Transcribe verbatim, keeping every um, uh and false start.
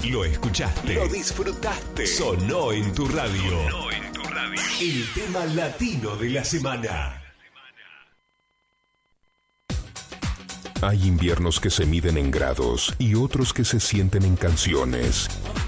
Lo escuchaste. Lo disfrutaste. Sonó en tu radio. Sonó en tu radio. El tema latino de la semana. Hay inviernos que se miden en grados y otros que se sienten en canciones.